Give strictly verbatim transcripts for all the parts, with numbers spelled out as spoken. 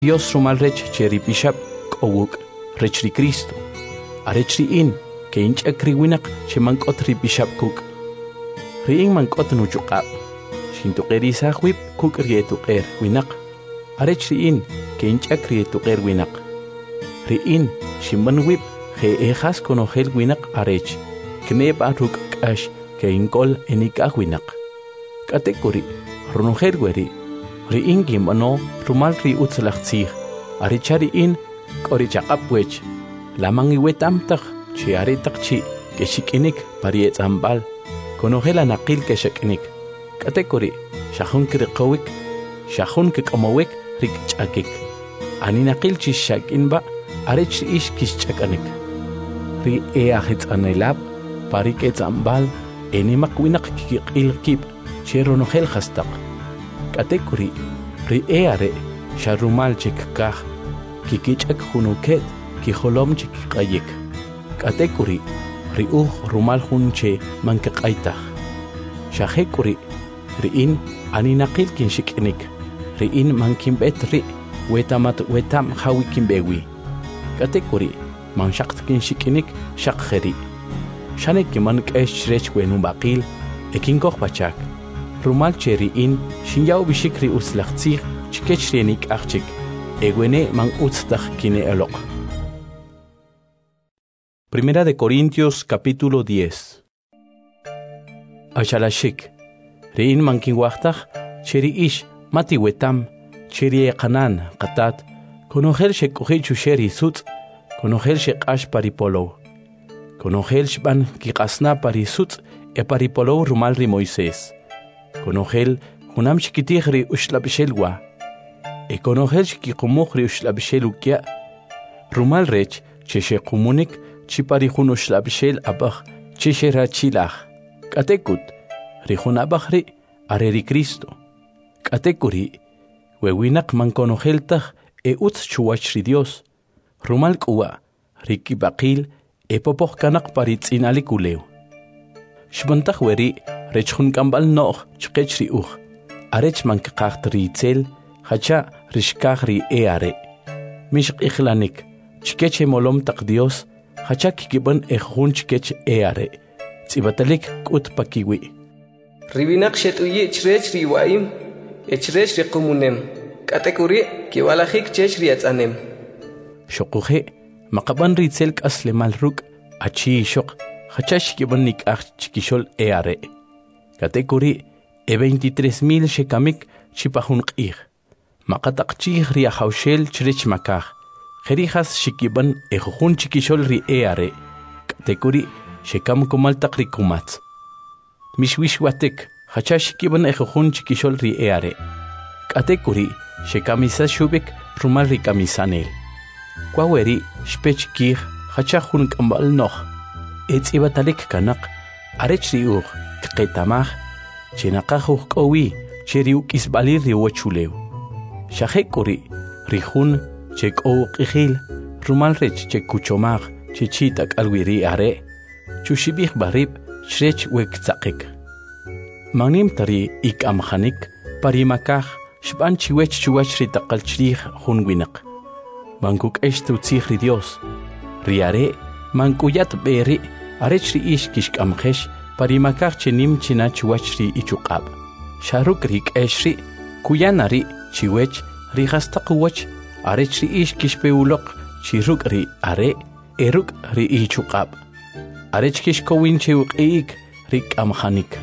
Dios rumal rech cheri bishap kowuk rech ri Cristo. Arech ri in ke inch akri winak che mankot ri bishap kuk. Ri in mankot nu chukap. Shintu qeri sahwib kuk rietu qer winak. Arech ri in ke inch akri etu qer winak. Ri in shimban wib he ejas konogel winak arech. Kneb aruk kash ke inkol enikah winak. Katekuri runogel weri. Ri in gimbano rumal ri utzlachtzih. Arichari in kori chaqapwech. Lamang iwetam tak chi aritak chi ke shikinik pariet ambal. Konogela nakil ke shikinik. Katekuri shahun kirikowik. Shahun kikamowik rik chakik. Ani nakil chi shakin ba arich ish kish chakanik. Ri e ahit anelab parik et ambal enimak winak kikil kip chironogel hastak. Katekuri ri e are sharumal chik kah kikichak hunuket ki holom chik qayik. Katekuri ri uh rumal hunche mankaqaitah. Shahekuri ri in aninaqil kin shikinik. Ri in mankimbet ri wetamat wetam hawikin bewi. Katekuri man shakt kin shikinik shakheri. Shanek man kesh rech wenum baqil ekinkoh bachak. Rumal cheri in shinyaw bishikri uslachtzih chikechrenik achik. Egwene man utztach kine elok. Primera de Corintios capítulo diez. Ashalashik. Rein man kinwachtach cheri ish mati wetam cheri ekanan qatat konogel shekohi chusheri sutz konogel shekash paripolo. Konogel shban kikasna parisutz e paripolo rumal ri Moisés. Konogel hunam shikitihri ushlabshelwa. E konogel shikikumukhri ushlabshelukia. Rumal rech cheshe kumunik chipari hun ushlabshel abach cheshe rachilach. Katekut rihun abachri areri Cristo. Katekuri wewinak man konogeltach e utz chuachri Dios. Rumal kuwa riki bakil e popoch kanak paritz inalikuleu. Shbantach weri rechun kambal noch chkechri uch. Arech man kakacht ritzel hacha rishkachri e are. Mish ikhlanik chkeche molom tak Dios hacha kikiban ejun chkech e are. Tsibatalik kut pakiwi. Ribinak shetuyi chrech riwaim echrech riqumunem. Katekuri kiwalahik chech riatzanem. Shokuhe makaban ritzel kasle malruk achi shok. Hachash kibanik ach chikishol e are. Katekuri e veintitrés mil shekamik chipahun qih. Makatak chih ria haushel chrech makah. Jerijas shikiban e jujun chikishol ri e are. Katekuri shekam kumal takri kumat. Mishwishwatek hachash kiban e jujun chikishol ri e are. Katekuri shekamisa shubik rumal ri kamisanel. Kwaweri shpech kih hachahun kambal noch. Etz ibatalik kanak arech riuch kqetamach chenaqajuj kowi cheriuk isbalir riwachuleu. Shahekuri rihun cheko qihil rumal rech chekuchomach chichitak alwiri are chushibih barib shrech wektzaqik. Manim tari ikamkhanik parimakaj shban chiwech chuwach ritaqalchrih hunwinak. Bankuk eshtu tzihri Dios. Riare mankuyat beri arech ri ish kishkamkhesh parimakach chenim china chuachri ichuqab. Sharuk rik eshri kuyanari chiwech rihastaqwach arech ri ish kishpeulok chiruk ri are eruk ri ichuqab. Arech kishkowin chiwqik rik amkhanik.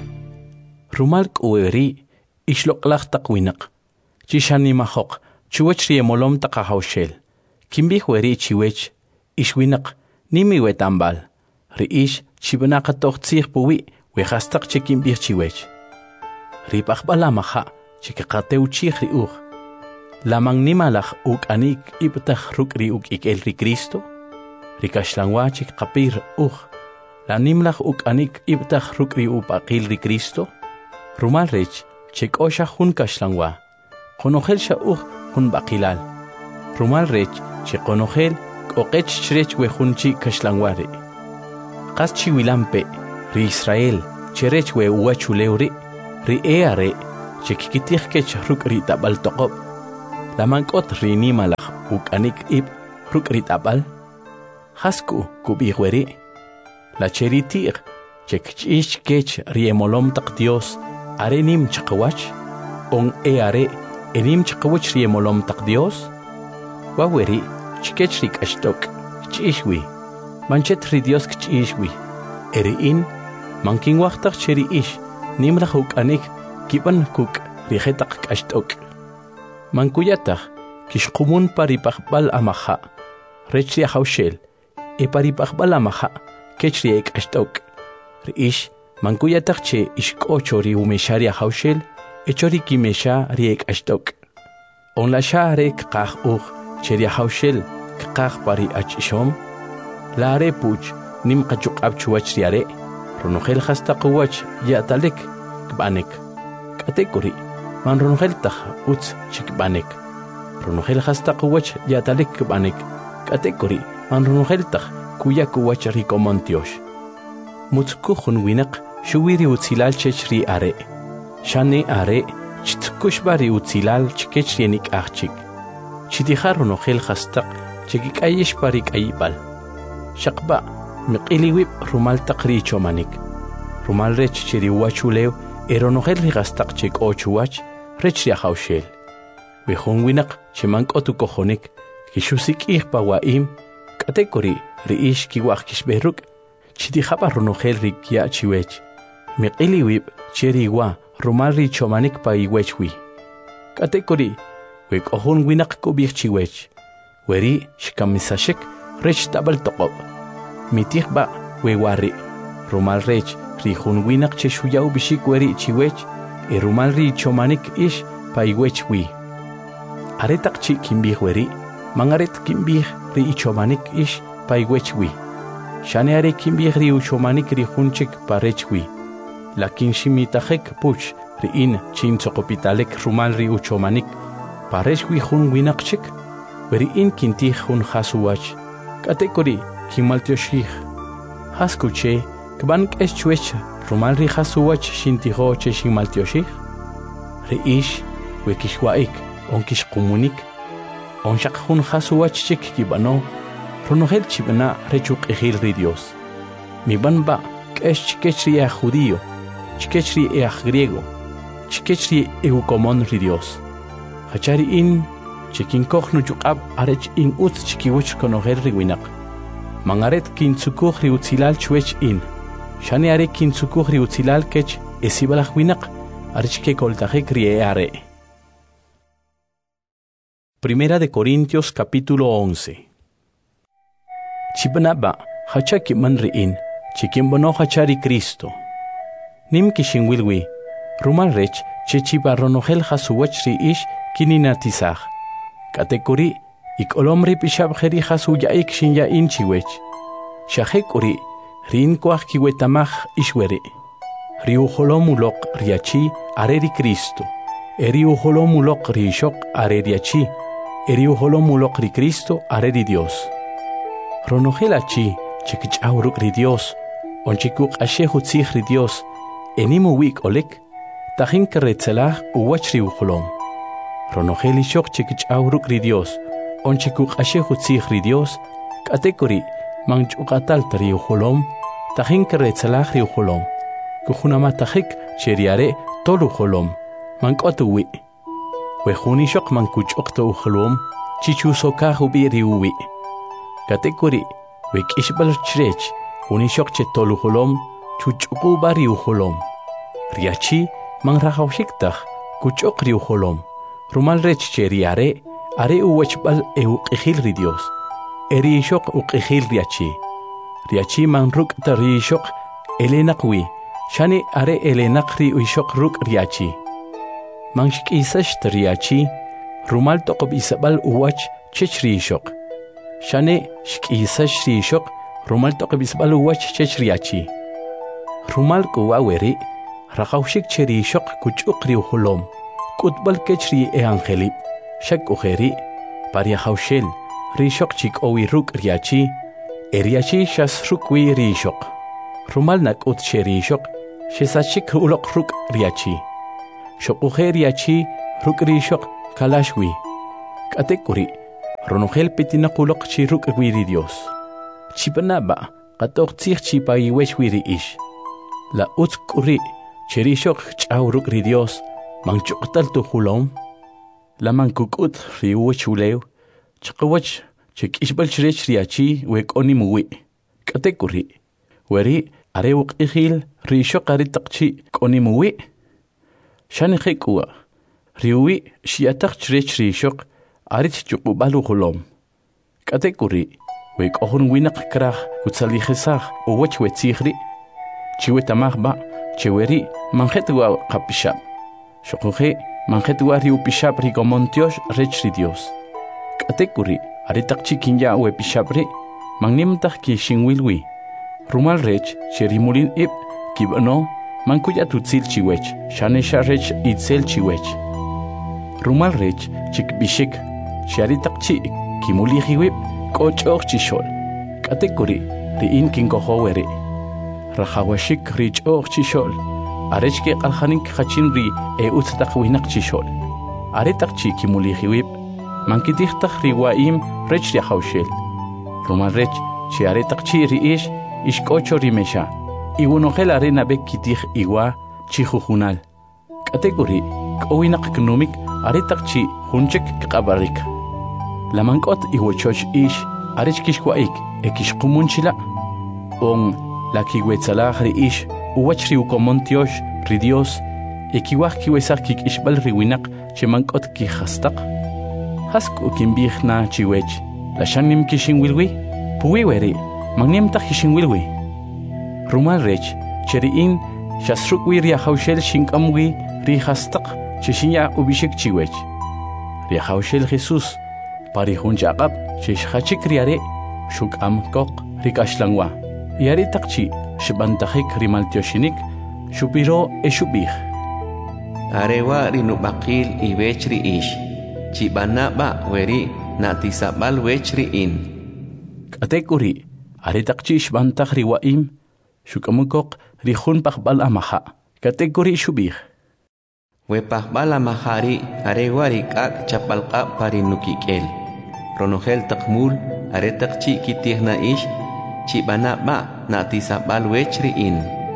Rumal kuweri ishloqlaq taqwinak. Chishanimahok chuachri emolom taqahawshel. Kimbih weri chiwech ishwinak. Nimi wetambal. Riish chibanaka tochtzih puwi wehastak chikin bir chiwech. Ripachbala maha chikakateu chih riuch. Lamang nimalach uk anik ibtach ruk riuk ik el ri Cristo. Rikashlangwa chikapir uch. La nimlach uk anik ibtach ruk riuk akil ri Cristo. Rumal rech chik osha hun kashlangwa. Konogel sha uch hun bakilal. Rumal rech chikonogel Oqech chrech wehunchi kashlangwari. Qas chiwilampe ri Israel cherech we uachuleuri ri eare chekikitih kech ruk ri tabal toqob. la mankot rini malaj ukanik ib ruk ritapal hasku kubihweri la cheritir chekchish kech riemolom tak Dios are nim chakawach on e are enim chakawach riemolom tak Dios waweri chikech rik ashtok chishwi manchet ri Dios chishwi eri in manking waqtak cheri ish nimraj ukanik kiban kuk rijetak ashtok mankuyataq kishqumun paripaqbal amaja rechri hawshel e paripaqbal amaja kechri ek ashtok riish mankuyataq che ishk'ocho ri umesharia hawshel echori kimesha riek ashtok on la share qaq uq cheri hawshel qaq pari achishom la re puch nim qachuq abchuach riare runojel hastaqwach yatalek kbanek katekuri man runojel taj utz chikbanek runojel hastaqwach yatalek kbanek katekuri man runojel taj kuyakuwach rikomontiosh mutzkukhun winaq shuwiri utzilal chechri are shane are chitkushbari utzilal chikechrienik achchik chitijar runojel hastaq chikikayesh parik ayibal shaqba miqiliwib rumal taqri chomanik rumal rech chiri wachulew eronojel rigastaq chik ochuwach rech ria hawshel wihun winaq chimankotu kojonik kishusik ihpa waim katekori riish kiwaq kishberuk chitijaba runojel rikya chiwech miqiliwib chiri wa rumal ri chomanik pa iwechwi katekori wikohun winaq kubih chiwech weri shkamisashek rech tabal toqob mitihba wewari rumal rech rihun winaq cheshuyaw bishik weri chiwech e rumal ri chomanik ish pa iwechwi aretaq chi kimbih weri mangaret kimbih ri chomanik ish pa iwechwi shane are kimbih ri chomanik rihunchik pa rechwi lakin shimitajek puch ri in chimtsoqopitalek rumal ri chomanik pa rechwi hun winaqchik weri in kintih hun hasuwach katekori kimaltioshih haskuche kban k'eschwech rumal ri hasuwach shintijo che shimaltioshih reish wekishwaik onkishqumunik onshaqhun hasuwach chik kibano runojel chibna rechuq ejil ri Dios mibanba k'esch chikechri e judío chikechri e griego chikechri e ukomon ri Dios hachari in chikinkojnu yuqab arech in utz chikiwich konojel ri winaq mangaret kintsukuj ri utzilal chwech in shane are kintsukuj ri utzilal kech esibalaj winaq arech ke koltajek ri are. Primera de Corintios capítulo once. Chibnaba hachaki man ri in chikimbono hachari Cristo nim kishinwilwi rumal rech chechiba ronojel hasuwach ri ish kininatizaj katekuri ikolomri pishabjeri hasuyaik shinya inchiwech shajekuri rin kwaj kiwetamaj ishweri riujolomulok riachi areri Cristo eriujolomulok rishok areriachi eriujolomulok ri Cristo areri Dios ronojel achi chikich'awruk ri Dios onchikuk ashejutzij ri Dios enimu wik olek tajin keretzelaj uwach ri ujolom ronojel ishok chikich'awruk ri Dios onchikuk ashejutzij ri Dios katekori manch'uqatal ri ujolom tajin keretzelaj ri ujolom kujunamatajik cheriare tol ujolom mank'otu wi wejun ishok mankuch'uqta ujolom chichusokaj ubi ri uwi katekori wek'ishbal chrech jun ishok che tol ujolom chuch'uquba ri ujolom riachi manrajawxiktaj kuch'uq ri ujolom rumal rech cheriare are uwachbal e uq'ijil ri Dios eri ishok uq'ijil riachi riachi manruk'ta ri ishok elenaq wi shane are elenaq ri ishok ruk' riachi manxk'isaxta riachi rumal toqob isabal uwach chech ri ishok shane xk'isax ri ishok rumal toqob isabal uwach chech riachi rumal kuwaweri rajawxik che ri ishok kuch'uq ri ujolom k'utbal kech ri e angelib shak ujeri pariajawxel ri ishok chik'owi ruk' riachi e riachi xas ruk'wi ri ishok rumal nak'ut che ri ishok xesachik uloq ruk' riachi xoquje riachi ruk' ri ishok kalaxwi Katekuri, ronogel petina kulok chiruk wiri Dios. Chipanaba, katok tsich chipa iwech wiri ish. La utskuri, cherishok chauruk ri Dios, manchuktal tu hulom. La mankukut riuwech uleu, chakawach, chek ishbal chirech riachi wek onimuwi. Katekuri, weri arewuk ihil rishok aritakchi onimuwi. Shani khekua, riuwi shiatak chirech rishok, arit chukubalu hulom. Katekuri, wek ohun winak krach utsalijesach uwech wetzihri. Chiwetamahba, cheweri, manjetwa kapishab. Shokuhe, manjetwa riupishab rigomontiosh rechri Dios. Katekuri, aritak chikinya uepishabri, magnimtach ki shingwilwi. Rumal rech, cherimulin ib, kibano, mankuya tutzil chiwech, shanesha rech itzel chiwech. Rumal rech, chikbishik, Sharitak chi, kimulihiwip, kochok chishol. Katekuri, riin kinkohoweri. Rahawashik rich och chishol. Arechke alhanik hachin ri e uttak winak chishol. Aretak chi kimulihiwip, mankitichtach riwaim rech yahaushel. Rumal rech, chi aretak chi riish, ishkocho rimesha. Iwunohel arena bek kitich iwa, chihujunal. Katekuri, kowinak knumik, aretak chi hunchek kabarik. La mankot iwochoch ish, arech kishwaik, ekishkumunchila. On la kiwetzalah ri ish, uwach riukomontiosh, ri Dios, ekiwach kiwesach kik ishbal riwinak, che mankot kihastak. Hask ukimbich na chiwech, la shanim kishinwilwi, puwiweri, magnim tak kishinwilwi. Rumal rech, cheriin, shasrukwi riahaushel shinkamwi, rihastak, cheshinya ubishik chiwech. Riahaushel Jesus, parihun jaqab chishachik riare shuk am kok rikashlangwa yari takchi shibantakhik rimaltioshinik shupiro eshubih arewa rinubakil iwechri ish chibana ba weri natisabal wechri in katekuri are takchi shibantakh riwaim shuk am kok rihun pakbal amaha katekuri shubih Wepahbala mahari arewa rikak chapalqa parinukikel. Ronogel takmul aretak chi kitihna ish chibana ba natisabal wechri in.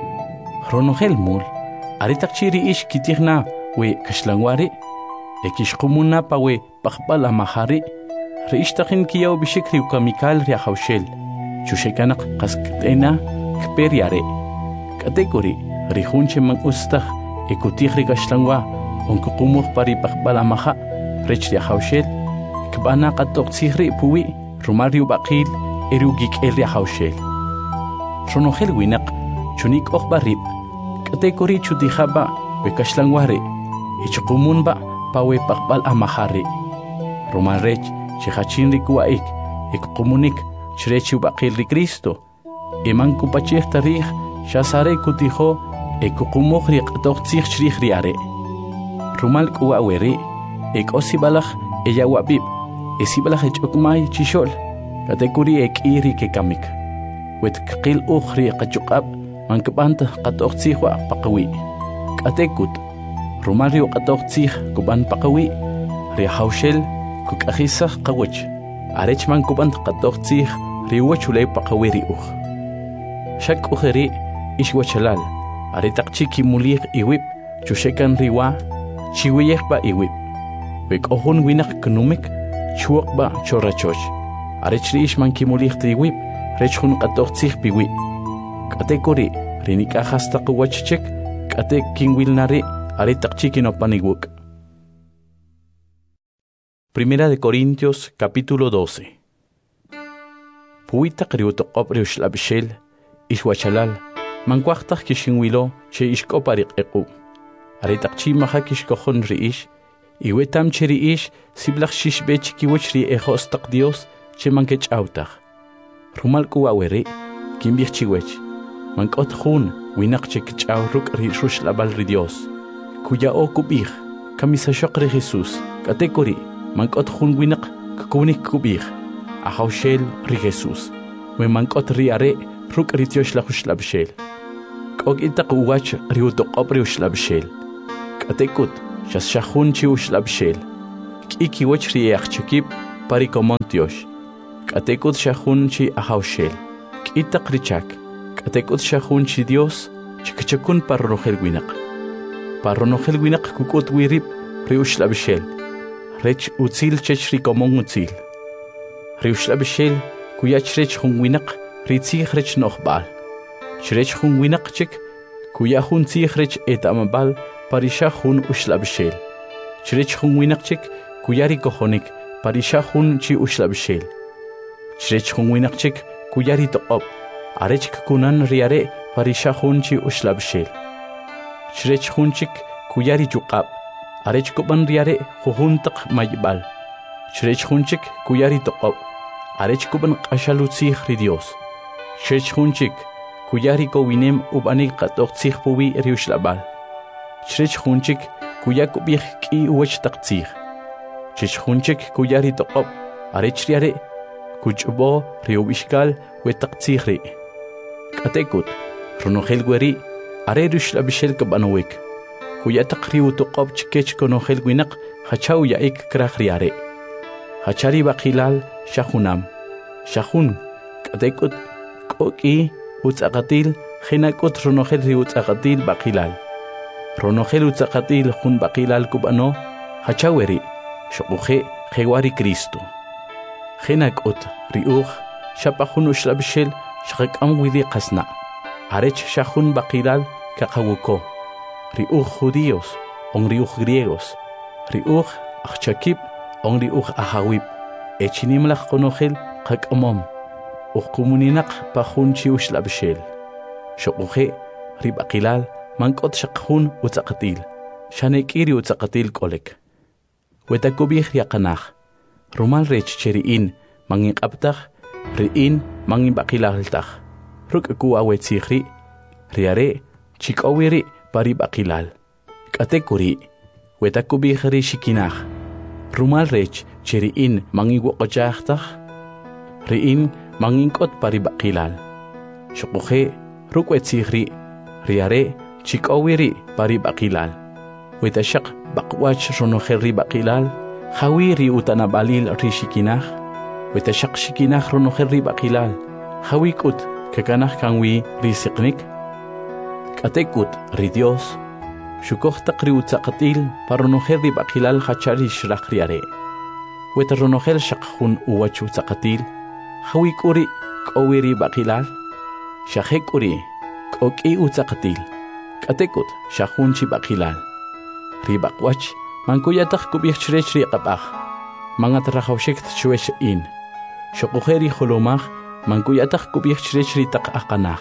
Ronogel mul aretak chiri ish kitihna we kashlangwari ekishkumuna pa we pahbala mahari reishtakin kiyaw bishikri ukamikal riahaushel chushekanak kaskatena kperiare kategori rihunche mang ustah ekutihri kashlangwa onkukumuk pari pakbala maha rech riahaushel kbana qatok tsihri puwi rumariu baqil erugik el riahaushel ronogel winak chunik okbarib kategori chutihaba bekashlangware ichkumunba pawe pakbal amahari rumal rech chihachin rikuaik ekumunik chrechu baqil ri Cristo eman kupachih tarih shasare kutiho ekukumuk riqtok tsih chrih riare rumal kuwa weri ek osibalach ella wabib esibalach echukmay chishol katekuri ek iri ke kamik wet qil ukhri qachuqab mankbant qatok tsihwa paqawi katekut rumal ri qatok tsih kuban paqawi ri haushel kukakhisah qawch arech man kubant qatok tsih ri wachulay paqawi ri ukh shak ukhri ishwachalal aretak chiki mulik iwip chushekan riwa chiwiyek ba iwip wek ohun winak knumik chuak ba chorachoch arechri ishman kimulik iwip rechhun qatok tsih piwi katekori rinika hasta quwachchek kate kingwilnari aretak chiki no paniguk. Primera de Corintios capítulo doce. Puita kriuto qobre ushlabshel ishwachalal mankwaqtaq kishinwilo che ishk'opariq iqu aretak chi maha kishkojon riish iwetam che riish siblaq shishbe chikiwach ri ejostaq Dios che mankech autaq rumal kuwa weri kimbich chiwech mankot jun winak che kich'awruk ri rushlabal ri Dios kuya o kubij kamisa shoq ri Jesus katekori mankot jun winak kukunik kubij ahawshel ri Jesus we mankot ri are ruk ri Dios la hushlabshel og itaq uwach riuto qobre ushlabshel katekut shas shahun chi ushlabshel k'iki wach riach chikip parikomontiosh katekut shahun chi ahaushel k'itak richak katekut shahun chi Dios chikachakun parronojel winak parronojel winak kukut wirip riushlabishel rech utzil chech rikomon utzil riushlabishel kuyach rech hun winak ritzich rech nochbal chrech hun winak chik kuyahun tzich rech etamabal parisha hun ushlabishel chrech hun winak chik kuyari kohonik parisha hun chi ushlabishel chrech hun winak chik kuyari toqop arech kunan riare parisha hun chi ushlabishel chrech hun chik kuyari chuqab arech kuban riare jujuntaq maybal chrech hun chik kuyari toqop arech kuban qashalutzich ri Dios chrech hun chik kuyari ko winem ubanik qatoq tzich puwi riushlabal chrech hun chik kuyak ubih ki uwach taqtzich chrech hun chik kuyari toqop arech riare kuchbo riubishkal wetaqtzich ri katekut ronojel gweri are riushlabishel kabanowik kuyataq riu toqop chikech konojel winaq hachaw yaik kraj riare hachari baqilal shahunam shahun katekut koki utzaqatil khinakut ronojel ri utzaqatil baqilal ronojel utzaqatil jun baqilal kubano hachaweri shoquje khewari Cristo khinakut riuj shapajun ushlabishel shaqam widi qasna arech shahun baqilal kaqawuko riuj judíos on riuj griegos riuj achakip on riuj ahawip echinimlaq qonojel qaqamom uqumuninaq pajun chi ushlabishel shoquje ribaqilal mankot shaqjun utzaqatil shanekiri utzaqatil kolek wetakubih yaqanaj rumal rech cheriin manginqaptaj riin manginbaqilaltaj ruk'ku awetzijri riare chik'owiri paribaqilal k'atekuri wetakubih ri shikinaj rumal rech cheriin manginwoqojajtaj riin manginkot paribaqilal shoquje ruk'wetzijri riare chik'owiri paribaqilal wetashaq baqwach ronojel ri baqilal jawi ri utanabalil ri shikinaj wetashaq shikinaj ronojel ri baqilal jawi k'ut kakanaj kanwi ri siqnik k'atekut ri Dios shukoj taq ri utzaqatil paronojel ri baqilal hachari shraq riare weta ronojel shaqjun uwach utzaqatil jawi k'uri k'owi ri baqilal shaje k'uri k'oki utzaqatil k'atekut shajun chi baqilal ri baqwach mankuyataq kubih chrech ri qapaj mangat rajawshik tchwesh in shoquje ri jolomaj mankuyataq kubih chrech ri taq aqanaj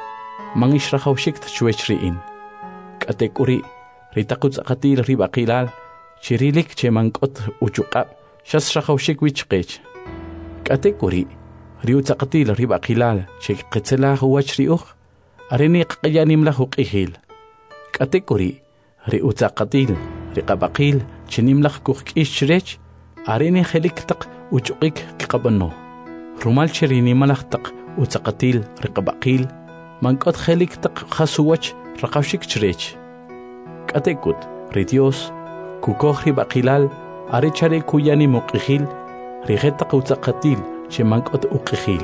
mangish rajawshik tchwesh ri in k'atekuri ri taq utzaqatil ri baqilal chirilik che mankot uchuqab shas rajawshik wichqech k'atekuri ri utzaqatil ri baqilal che qetzelaj uwach ri uj areni qqiyanimlaj uq'ijil k'atekuri ri utzaqatil ri qabaqil chinimlaj kujk'ix chrech areni jelik taq uchuqik qaqabano rumal chirinimalaj taq utzaqatil ri qabaqil mankot jelik taq qasuwach raqawshik chrech k'atekut ri Dios kukoj ri baqilal are chare kuyani muq'ijil ri jetaq utzaqatil che mankot uq'ijil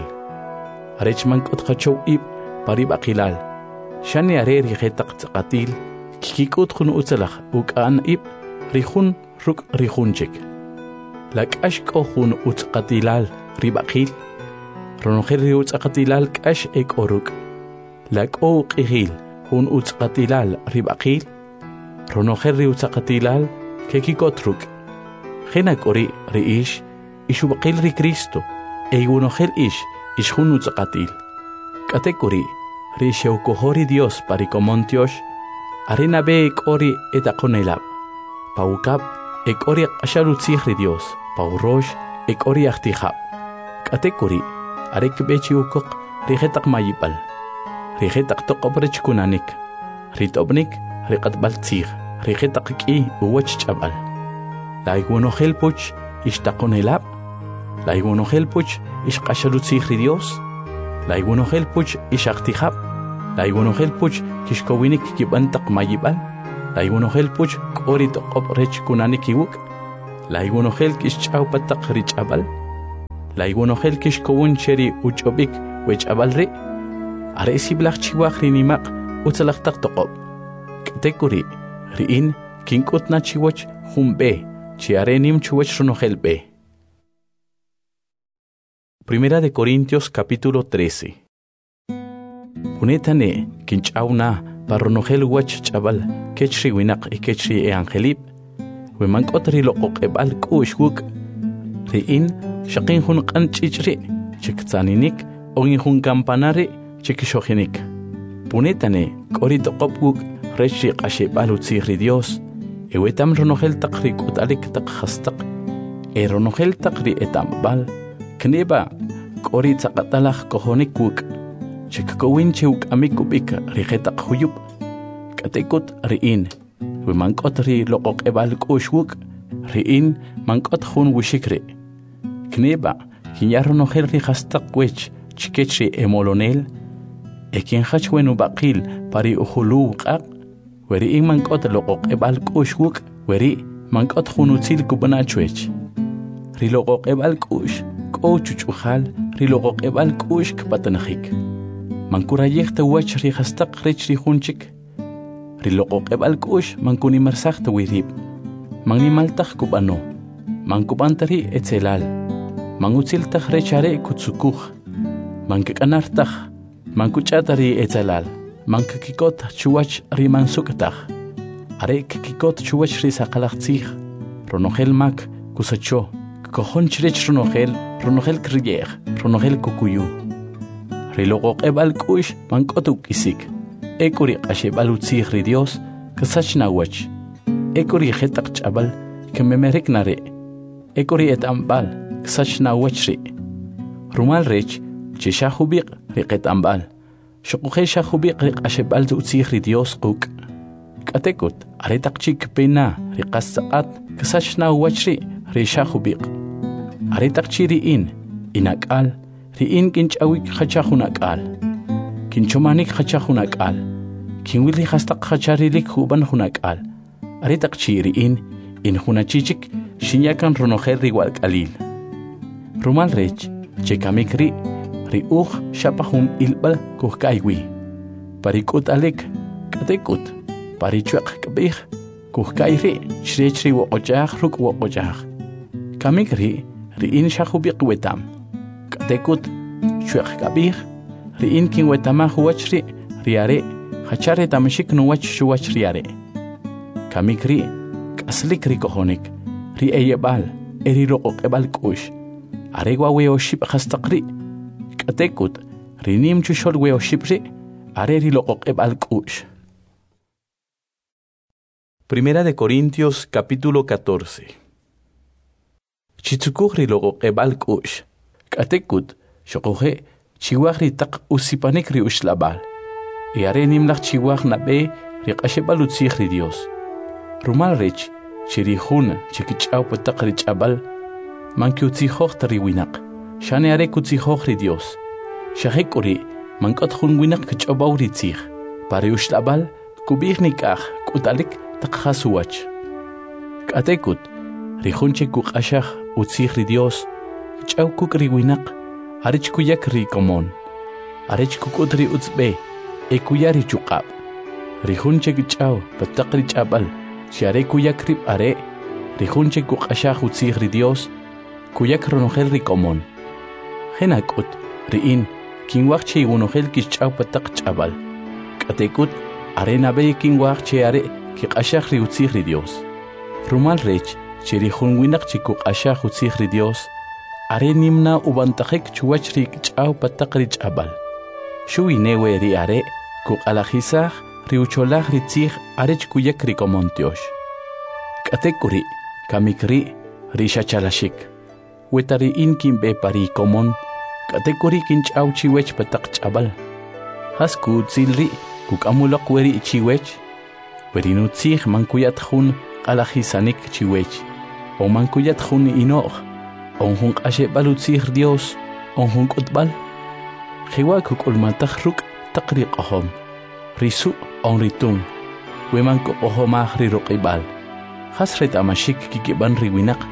arech mankot qachow ib pari baqilal shani are ri jetaq tzaqatil kikikut jun utzalaj uk'an ib rijun ruk rijunchik lak'ash k'o jun utzqatilal ri baqil ronojel ri utzqatilal k'ash ek'o ruk lak'o uq'ijil jun utzqatilal ri baqil ronojel ri utzqatilal kekikot ruk jena k'ori ri ix ixubaqil ri Cristo eygunojel ix ix jun utzqatil k'atekuri ri xewkojori Dios parikomontiosh arena be ek'ori etaqonelab paukab ek'ori q'ashalutzij ri Dios paurosh ek'ori ajtijab k'atekuri arek bechi ukoq ri jetaq mayibal ri jetaq toqob rech kunanik ri tobnik ri qatbal tzij ri jetaq k'i uwach ch'abal laygwonojel puch ixtaqonelab laygwonojel puch ixq'ashalutzij ri Dios laygwonojel puch ixajtijab laygwonojel puch kixkowinik kib'an taq mayib'al laygwonojel puch k'ori toqob rech kunanik iwuk La iguanojel kish ch'aw pataq ri ch'abal. La iguanojel kish kowun cheri uchobik wech abalri. Are siblach chiwaq ri nimaq utzalaqtaq toqob. K'tekuri ri'in kink'utna chiwach jumbe chi are nim chiwach runojel be. Primera de Corintios capítulo trece. Punetane kinch'awna parronojel wach ch'abal kechri winaq y kechri e angelib. Weman kotri loqoq ebal kushwuk. Ri'in shaqin hun qanchichri chiktzaninik ongin hun kampanari chikishojinik. Punetane kori toqopwuk rechri qashebal utzihri Dios. Ewetam ronojel taqri kutalik taq khastaq. E ronojel taqri etambal. Kneba kori tsaqatalaj kohonikwuk. Chikkowin chiwk amikubik rijetaq huyub. Katekut ri'in. Wimankot ri loqoq ebal kushwuk. Ri'in mankot hun wishikri. Kneba kinyaronojel ri khastaq wech chikechri emolonel. Ekin hachwenu baqil pari uhulu qaq. Weri in mankot loqoq ebal kushwuk. Weri mankot hun utzil kubanachwech. Ri loqoq ebal kush. Ko chuchuhal ri loqoq ebal kush kpatanajik. Mankurayekta wach ri khastaq rech ri hunchik. Ri loqoq ebal kush mankuni marsaqta wirib. Mangnimaltaq kubano. Mankubantari etzelal. Mangutziltaq rechare kutsukuj. Mankakanartaq. Mankuchatari etzelal. Mankakikot chuwach ri mansukataq. Are kakikot chuwach ri saqalaqtzij. Ronojel mak kusacho. Kohon chirech ronojel, ronojel kriyej, ronojel kukuyu. Riloqoq ebal kush mankotuk isik. Ekuri qashebal utzih ri Dios, kasach nawach. Ekuri jetaq chabal, kememerek nare. Ekuri etambal, kasach nawach ri. Rumal rech, chishahubiq riqet ambal. Shokuhe shahubiq riq ashebal utzih ri Dios kuk. Katekut, aretaq chik pena riqasaqat, kasach nawach ri, rishahubiq. Aretaq chiri'in, inak'al, ri'in kinch'awik khachajunak'al. Kinchomanik khachajunak'al. Kinwili hastaq khacharilik huban junak'al. Aretaq chiri'in, in hunachichik, shinyakan ronojel riwalk'alil. Rumal rech, chekamik ri, ri'uj shapajun ilbal kuhkaywi. Parikut alek, katekut, parichuaq kbij, kuhkay ri, chrech ri woqojaj ruk woqojaj. Kamik ri, ri'in shahubiq wetam. Katekut, chueq kabih, ri'in kin wetamaj wachri, riare, hachare tamashik nuwach shuwach riare. Kamik ri, kaslik ri kohonik, ri eyebal, eri roqoq ebal kush. Aregwa weoship hastaqri. Katekut, rinim chushol weoshipri, are ri loqoq ebal kush. Primera de Corintios capítulo catorce. Chitsukuhri loqoq ebal kush. Katekut, shokuhe, chiwahri taq usipanik ri ushlabal. Y are nimlach chiwah nabe ri qashebal utzih ri Dios. Rumal rech, chirihun chikichaw pataq ri chabal. Manki utzihoj tari winak. Shane are kutzihoj ri Dios. Shahekuri, mankot hun winak kichabaw ri tzih. Pari ushlabal, kubih nikah, kutalik taq hasuwach. Katekut, rihunche kukashah utzih ri Dios, ch'aw kuk ri winaq, arech kuyak ri komon, arech kukut ri utzbe, e kuyari chuqab. Rihunche ch'aw pataq ri ch'abal, share kuyak rib are, rihunche kukashah utzih ri Dios, kuyak ronojel ri komon. Henakut, riin, kinwaq che gunojel kish ch'aw pataq ch'abal. Katekut, are nabe kinwaq che are, kiqashah ri utzih ri Dios. Rumal rech, chirihun winak chikuk ashah utzih ri Dios, are nimna ubantajek chuwach ri ch'aw pataq ri ch'abal. Shuwi newe ri are, kuk alajisaj ri ucholaj ri tzih arech kuyak ri komontiosh. Katekuri, kamikri, ri shachalashik. Wetari inkin be pari komon, katekuri kin ch'aw chiwech pataq ch'abal. Hasku tzilri, kuk amulok weri chiwech, weri nu tzih mankuyat hun alajisanik chiwech. O mankuyat hun inoch, on hun qashebal utzih Dios, on hun kutbal. Jiwa kuk ulmatach ruk taqri qahom. Risu on ritun, weman ko ohomah ri ruqibal. Hasret amashik kikiban ri winak,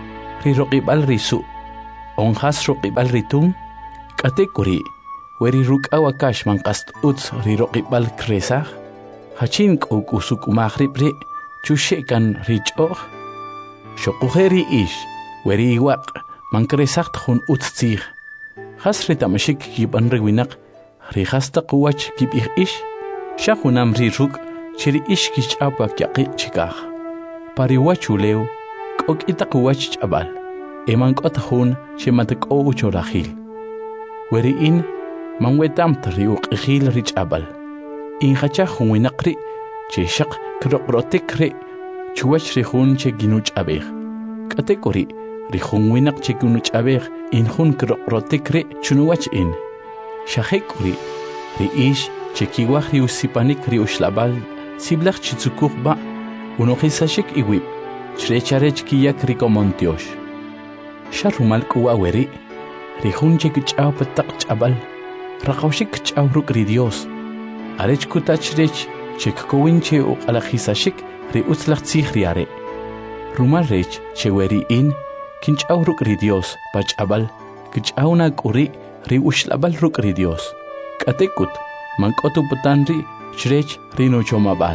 ri roqibal risu onjas roqibal ritun kate kuri weri ruk awakash man qast uts ri roqibal kresah hachin kuk usuk mahribri chushekan richoh shokuheri ish weri iwaq man kresah khun uts tsih hasri tamashik kiban rewinak ri hasta quwach kibih ish shahunam ri ruk chiri ish kich apa kyaqi chikah pariwachuleu kok itaquwach chabal eman qotahun chimatak o uchorahil weri in man wetam triuq khil richabal in hacha hunwinaqri che shaq kroqrotikri chuwach ri hun che ginuch abeh katekori ri hunwinaq che ginuch abeh in hun kroqrotikri chunuwach in shahekuri ri ish che kiwah ri usipanik ri ushlabal siblach chitsukuk ba unohisashik iwib chrecharech kiyak ri komontiosh sharumal kuwa weri ri hun che kichaw patak chabal raqawshik kichaw ruk ri Dios arech kutachrech che kowinche u alahisashik ri utlach tsikhriare rumal rech che weri in kinchaw ruk ri Dios pachabal kichawna kuri ri ushlabal ruk ri Dios katekut mankotu putanri chrech ri no chomabal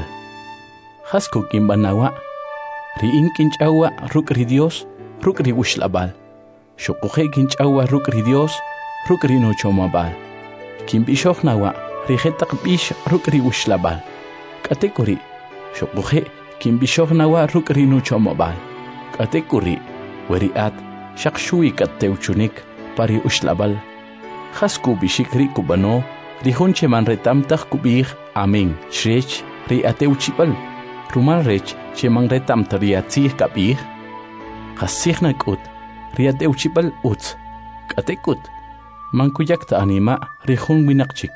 hasko kimbanawa ri in kinchawa ruk ri Dios ruk ri ushlabal shokuhe kinchawa ruk ri Dios ruk ri no chomabal kimbishoknawa ri hetaq bish ruk ri ushlabal katekuri shokuhe kimbishoknawa ruk ri no chomabal katekuri weri at shakshui kateuchunik pari ushlabal hasku bishikri kubano ri hunche man retamtaq kubih amen shrech ri ateuchibal rumal rech che man retamta ri atzih kabih khasikhna kut ri ateuchibal uts katekut man kuyakta anima ri hun winaqchik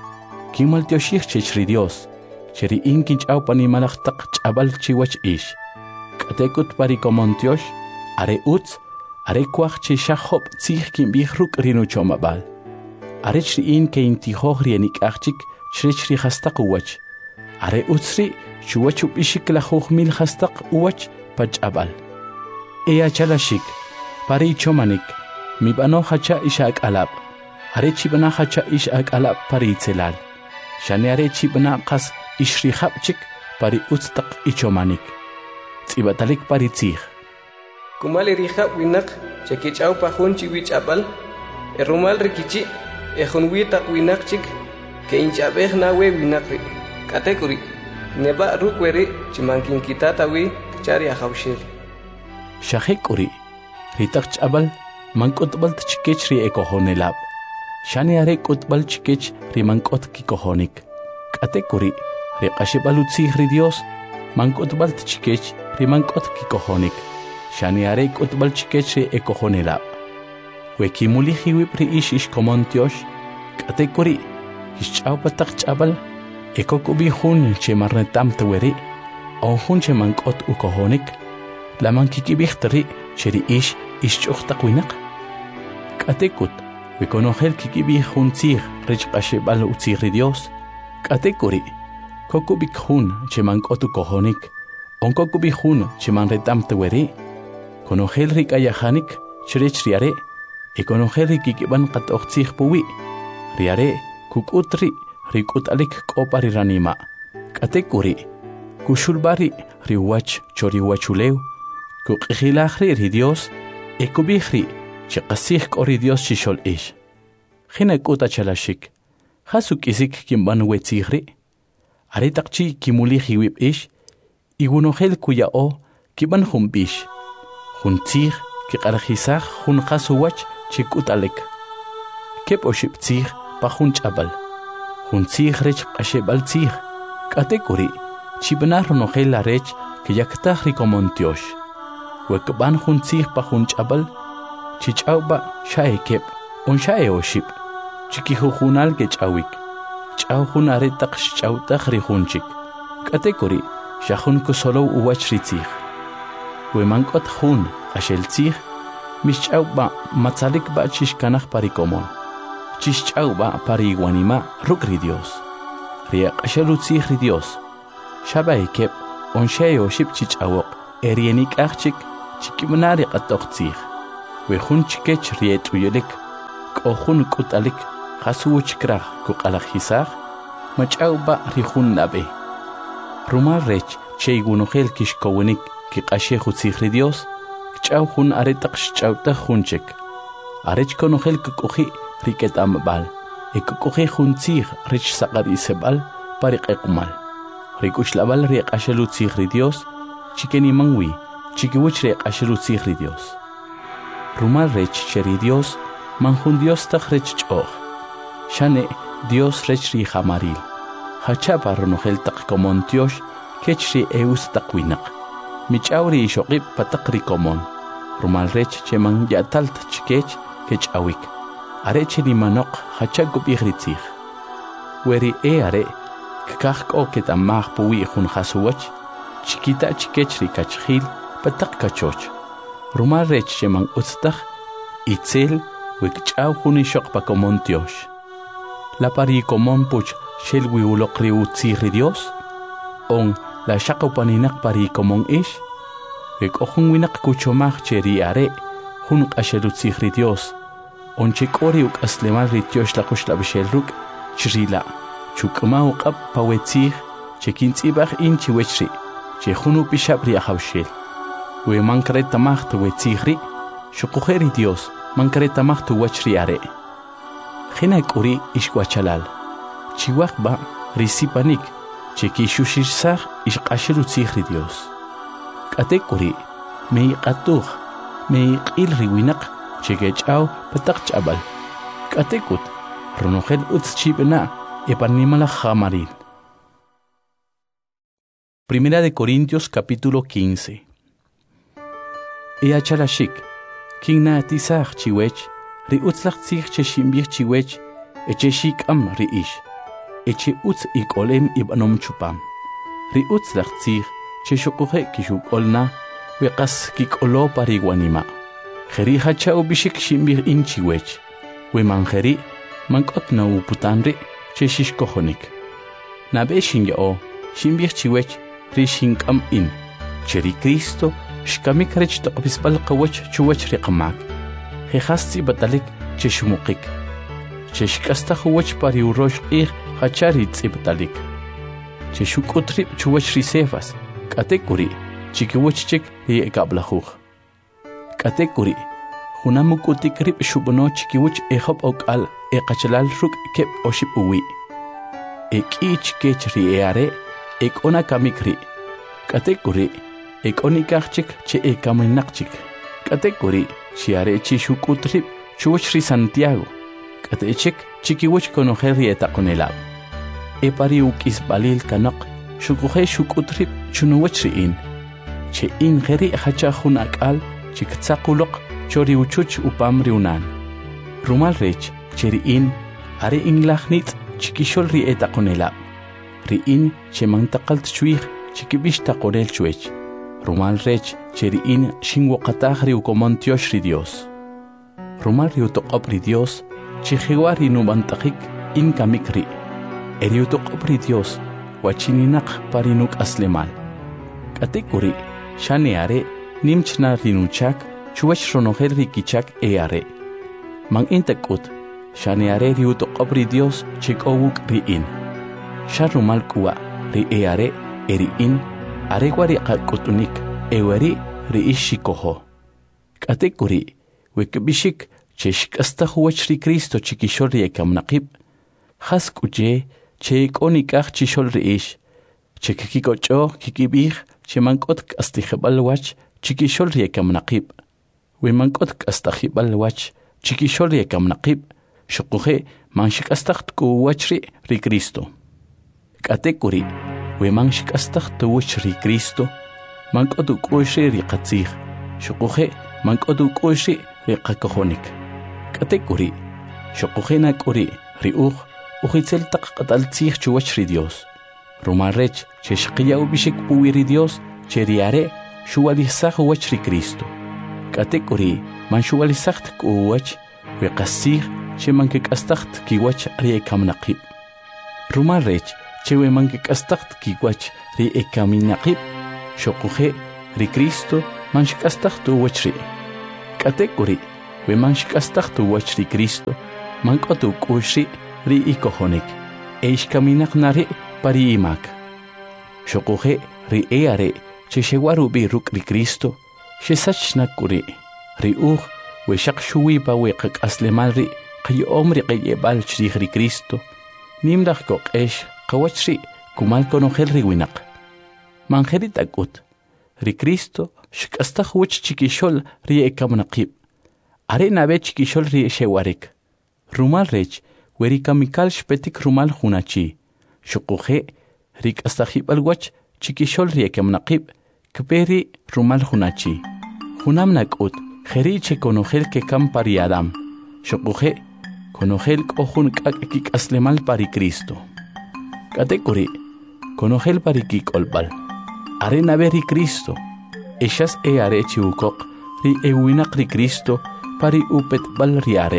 kimal tioshih chech ri Dios cheri inkinch au panimalaqtaq chabal chiwach ish katekut pari komontiosh are uts are kwach che shahop tzih kimbih ruk rinu chomabal are chriin ke intihog rienik achchik chrech ri hastaq uwach are utsri chuwachu bishik la khumil hastaq uwach pachabal eya chalashik pari chomanik mi bano hacha ishak alab are chibna hacha ishak alab pari tselal shane are chibna qas ishri khabchik pari utstaq ichomanik tsibatalik pari tzih kumali rihab winak chekich au pahun chiwich abal erumal rikichi ehun witaq winak chik ke inchabeh na we winak ri katekuri neba rukweri chimankin kitata wi chari ahawshil shahekuri ritaq chabal mankotbal chikech ri ekohonelab shani are kotbal chikech ri mankot kikohonik katekuri ri qashibalutsi ri Dios mankotbal chikech ri mankot kikohonik shani are kotbal chikech ri ekohonelab wekimuli hiwib ri ish ish komontiosh katekuri ishchaw patak chabal ekokubi hun che marnetam taweri on hun che mankot ukohonik la mankikibixtri cheri ish ishchuqtaq winaq katekut wikonohel kikibi hun tzih rech qashibal utzih ri Dios katekuri kokubik hun che mankot ukohonik on kokubi hun che manretam taweri konohel rik ayahanik cherech riare ekonohel kikiban qatoq tzih puwi riare kukutri rikut alik kopari ranima katekuri kushulbari riwach choriwachuleu kuqihilahri ri Dios ekubihri chiqasih kori Dios chishol ish khina kuta chalashik hasuk isik kimban wetzihri aritaqchi kimuli hiwib ish igunohel kuyao kiban humbish huntzih kiqarhisah hun qasuwach chikutalik kep oshiptzih pa hun chabal huntzih rech qashebal tzih katekuri chibnar nohel la rech kiyaktah ri komontiosh wekban huntzih pa hun chabal chichawba shaekep on shae oship chikihujunal ke chawik chaw hunare taq chawtah ri hunchik katekuri shahun ko solo uwach ri tzih wemankot hun qashel tzih mischawba matzalik ba chishkanah parikomon chischawba pariguanima ruk ri Dios ria qashalu tzih ri Dios shabaikep on shae oship chichawok erienik achchik chikimnari qatoq tzih wejun chikech riet uyelik kohun kutalik khasuch krah kuqalajisaj machauba rihun nabe Rumal rech cheygunojel kishkowenik kiqashe jutzigri Dios chau hun aretaq chauta junchek arech konojel kuqoji riket ambal ekuqoji juntzig rech saqar isebal pariqeqmal rikuchlabal riqashelu tzigri Dios chikeni mangwi chikiwich riqashelu tzigri Dios Rumal rech cheri Dios manjun Dios taq rech ch'oj shane Dios rech ri jamaril hachapa runojel taq komon Dios kechri eus taqwinaq mich'awri ishoqib pataqri komon Rumal rech cheman yatalt chikech kech'awik are cheni manoq hacha gubigritzig weri e are kakaj k'oket amaj puwi jun jasuwach chiquita chikechri kachjil pataq kachoch Rumal rech cheman utztaj itzel wikch'aw jun ishoq pa komon Dios la pari komon puch shelwi uloqri utzigri Dios on la shaqopaninaq pari komon ish wek'ojun winaq kuchomaj cheri are jun q'ashelutzigri Dios on chik'ori uk'aslemal ri Dios laquxlab'ixel ruk' chrila chuk'ma uq'ab pawetzig chekintz'ibaj in chiwechri che jun upixab ri ajawxel we mankaretamaj tuwetzigri xuqujeri Dios mankaretamaj tuwach ri are jina k'uri ixwachalal chiwaqba risipanik chekixuxixsaj ixq'ashelutzigri Dios k'ate k'uri meiq'atuj meiq'il riwinaq chekech'aw pataq ch'abal k'ate k'ut runojel utz chib'na epanimala jamaril Primera de Corintios capítulo quince E achalashik kingna tisaj chiwech ri utzlaq tzig cheshimbij chiwech eche shik'am ri ish eche utz ik'olem ib'anom chupam ri utzlaq tzig chexuquje kixuk'olna weqas kik'olo pariwanima jeri hacha ubishik shimbij in chiwech we manjeri mank'ot na uputanri chexixkojonik nabe xinya'o shimbij chiwech ri xink'am in cheri Cristo xkamik rech toqbispal qawach chuwach riqmak jejasti batalik chexumuqik chexk'astaj uwach pari urox q'ij hachari tz'ibtalik chexuk'utrib chuwach ri Cefas k'ate k'uri chikiwach chik ri ek'ablajuj k'ate k'uri junam uk'utik rib' xub'no chikiwach ejob' ok'al eqachalal ruk' keb' oxib' uwi ek'i chikech ri e are ek'ona kamik ri k'ate k'uri ek'onikaj chik che ekaminaq chik k'ate k'uri chi are chi xuk'utrib' chuwach ri Santiago k'ate chik chikiwach konojel ri etaqonelab e pari uk'isb'alil kanoq xukujej xuk'utrib' chunuwach ri'in che in jeri hacha jun ak'al chiktzaq uloq chori uchuch upam ri unan Rumal rech che ri'in are inlaj nitz' chikixol ri etaqonelab ri'in che mantaqal tchwij chikib'ix taqorel chwech Rumal rech che ri'in xinwoqataj ri ukomon Dios ri Dios Rumal ri utoq'ob ri Dios chijewa ri nub'ant'aqik in kamik ri' eri utoq'ob ri Dios wachininaq pari nuk'aslemal k'ate k'uri xane are nimchna rinuchak chuwach ronojel ri kichak e are man in tak'ut xane are ri utoq'ob ri Dios chik'owuk ri'in xa rumal k'uwa ri e are eri'in arewa ri qak'utunik eweri ri ix xikojo k'ate k'uri wekb'ixik che xk'astaj uwach ri Cristo chikixol ri ekamnaqib' jas k'uche che ik'onikaj chixol ri ix che kikik'och'o kikib'ij che mank'ot k'astijeb'al wach chikixol ri ekamnaqib' we mank'ot k'astajib'al wach chikixol ri ekamnaqib' xuquje man xik'astaj tk'uwach ri ri Cristo k'ate k'uri we man xik'astaj tuwach ri Cristo mank'ot uk'u'x ri ri qatzij xuquje mank'ot uk'u'x ri ri qakojonik k'ate k'uri xuquje na k'uri ri uj ujitzel taq q'at'al tzij chuwach ri Dios Rumal rech che xqiya ubixik puwi ri Dios che ri are xuwalisaj uwach ri Cristo k'ate k'uri man xuwalisaj tk'uwach we qassij che man kik'astaj tkiwach ri ekamnaqib' Rumal rech che we man kik'astaj tkiwach ri ekaminaqib' xuquje ri Cristo man xik'astaj tuwach ri k'ate k'uri weman xk'astaj tuwach ri Cristo mank'otu k'uxri ri ikojonik e ixkaminaq nari pari imak xoquje ri e are che xewarubi ruk' ri Cristo xesachnak kuri ri uj we xaq xuwipa we qak'aslemal ri qyo'om ri qe'yeb'al chriij ri Cristo nimraj koq'ex qawach ri kumal konojel ri winaq manjeri t'ak'ut ri Cristo xk'astaj wuch chikixol ri ekamnaqib are nabe chikixol ri xewarik rumal rech we ri kamikal xpetik rumal junachi xuquje ri k'astajib'al wach chikixol ri ekamnaqib kperi rumal junachi junam nak'ut jeri che konojel ke kam pari Adam xuquje konojel k'ojun k'ak' kik'aslemal pari Cristo k'ate kuri konojel pari kik'olb'al are nabe ri Cristo exas e are chiukoq ri ewinaq ri Cristo pari upetb'al ri are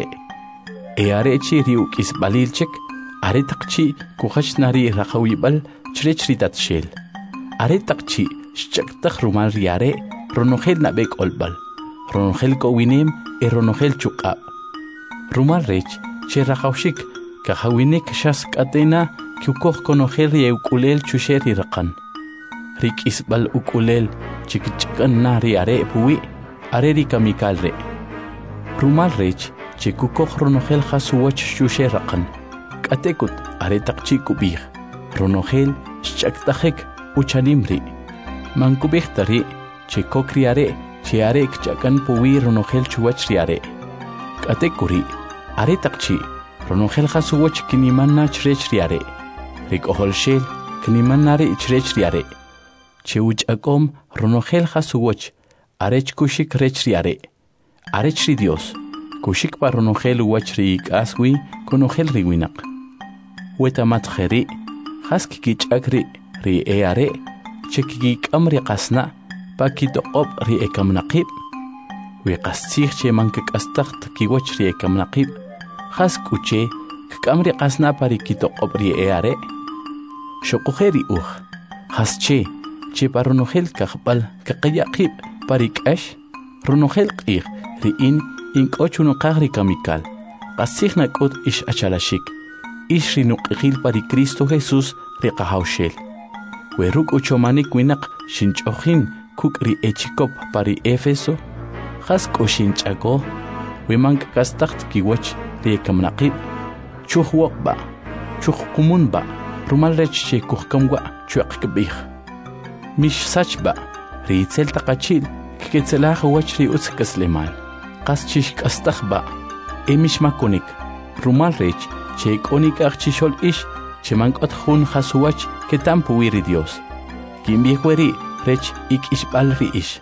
e are chi ri uk'isb'alilchek are taqchi kujach nari raqawib'al chrech ri tatxel are taqchi xch'aktaj rumal ri are ronojel nabe k'olb'al ronojel k'owinem e ronojel chuq'ab' rumal rech che raqawxik kajawinik xas k'atena kiukoj konojel ri ewk'ulel chuxe ri raqan ri k'isb'al uk'ulel chikch'ak'an na ri are puwi are ri kamikal re rumal rech che kukoj ronojel jasuwach xuxe raqan k'atekut are taqchi kub'ij ronojel xch'aktajek uchanim ri mankub'ij tari che kok ri are che are kch'akan puwi ronojel chuwach ri are k'atekuri are taqchi ronojel jasuwach kiniman na chrech ri are ri k'ojolxel kiniman na ri chrech ri are che uch'akom ronojel jasuwach arech kushik rech ri are arech ri Dios kushik pa ronojel uwach ri ik'aswi konojel ri winaq wetamat jeri jas kikich'ak ri ri e are che kikik'am ri qasna pa kitoq'ob' ri ekamnaqib wi qastzij che man kik'astaj kiwach ri ekamnaqib jas k'uche kik'am ri qasna pa ri kitoq'ob' ri e are xoquje ri uj jas che che pa ronojel kajb'al kaqayaqib pa ri k'ax ronojel q'ij ri in ink'o chunaqaj ri kamikal qastzij nak'ut ix achalaxik ix ri nuq'ijil pa ri Cristo Jesús ri qajawxel we ruk' uchomanik winaq xinch'ojin kuk' ri echikop pa ri Éfeso jas k'o xinch'ako we man k'astaj kiwach ri ekamnaqib chuj woqb'a chuj kumunb'a rumal rech che kujkamwa chu'aq kb'ij mix sachb'a ri itzel taqachil kiketzelaj wach ri utz k'aslemal qas chix k'astajb'a e mix makonik rumal rech che k'onik'aj chixol ix che mank'ot jun jasuwach ketam puwi ri Dios kinb'ij weri rech ik'ixb'al ri ix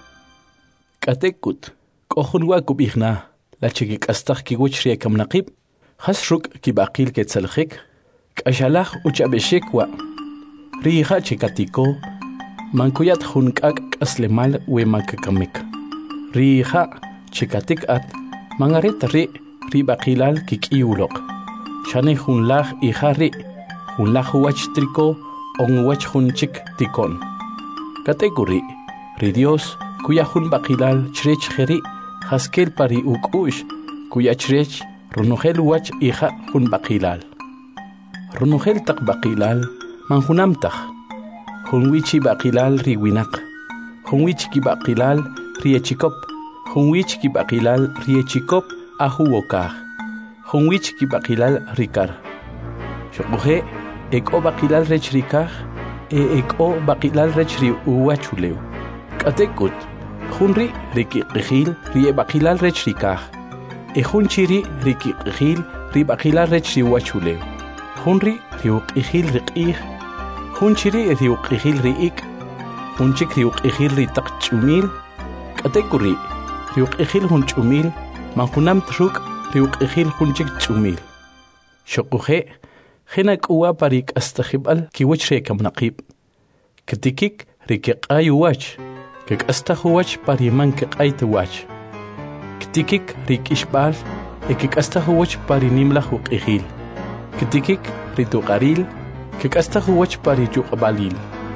k'atekut k'ojun wa kub'ij na la che kik'astaj kiwach ri ekamnaqib jas ruk' kib'aqil ketzeljek k'axalaj uch'ab'exik wa ri ija che katiko mankuyat jun k'ak' k'aslemal we mankakamik ri ija che katik'at mangaret ri ri b'aqilal kik'iyuloq xane jun laj ija ri jun laj wach triko on wach jun chik tikon katekuri ri Dios kuya jun b'aqilal chrech jeri jaskel pari uk'ux kuya chrech ronojel wach ija jun b'aqilal ronojel taq b'aqilal manjunamtaj jun wichi b'aqilal ri winaq jun wichi kib'aqilal ri echikop jun wichi kib'aqilal ri echikop aju wokaj jun wichi kib'aqilal ri kar xoquje ek'o b'aqilal rech ri kaj e ek'o b'aqilal rech ri uwachulew k'atekut jun ri ri kiq'ijil ri b'aqilal rech ri kaj e jun chiri ri kiq'ijil ri b'aqilal rech ri uwachulew jun ri ri uq'ijil ri q'ij jun chiri ri uq'ijil ri ik' jun chik ri uq'ijil ri taq ch'umil k'atekuri ri uq'ijil jun ch'umil manjunamt ruk' ri uq'ijil jun chik ch'umil xoquje jena k'uwa pa ri k'astajib'al kiwach ri ekamnaqib kitikik ri kiq'ay uwach kik'astaj uwach pa ri man kiq'ay tuwach kitikik ri k'ixb'al e kik'astaj uwach pa ri nimlaj uq'ijil kitikik ri tuq'aril kik'astaj uwach pa ri chuq'b'alil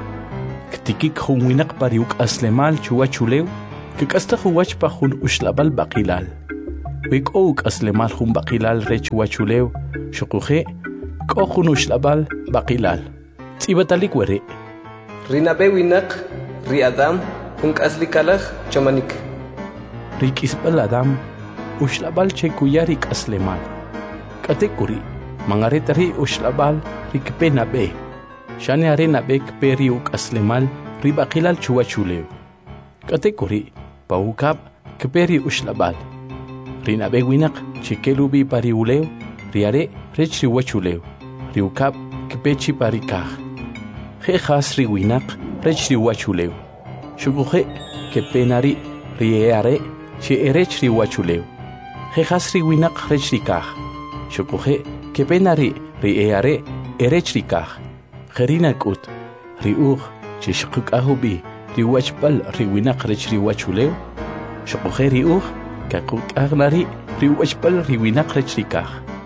kitikik jun winaq pa ri uk'aslemal chuwachulew kik'astaj uwach pa jun uxlab'al b'aqilal Wikouk aslemal jun baqilal rech wachulew, shokuje, kojunush labal baqilal. Tsibatalik were. Rinabe winak, ri Adam, unk aslikalaj chamanik. Rik isbal Adam, ushlabal che kuyarik aslemal. Katekuri, mangaretari ushlabal rik penabe. Shane arena bek periuk aslemal ribaqilal chuwachulew. Katekuri, paukab keperi ushlabal. Rinabe winak chikelubi pariulew, riare rech riwachulew. Riukab kepechi parikaj. Jejas riwinak rech riwachulew. Shukuje kepenari rieare che erech riwachulew. Jejas riwinak rech rikaj. Shukuje kepenari rieare erech rikaj. Gerinakut riuj che shkukahubi riwachbal riwinak rech riwachulew. Shukuje riuj kakukagnari riwachbal riwinak rech rikaj.